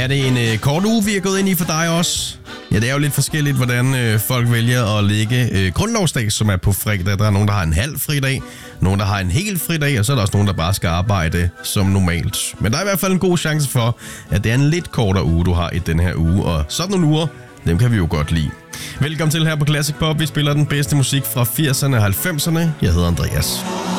Er det en kort uge, vi er gået ind i for dig også? Ja, det er jo lidt forskelligt, hvordan folk vælger at lægge grundlovsdag, som er på fredag. Der er nogen, der har en halv fridag, nogen, der har en hel fridag, og så er der også nogen, der bare skal arbejde som normalt. Men der er i hvert fald en god chance for, at det er en lidt kortere uge, du har i den her uge, og sådan nogle uger, dem kan vi jo godt lide. Velkommen til her på Classic Pop. Vi spiller den bedste musik fra 80'erne og 90'erne. Jeg hedder Andreas.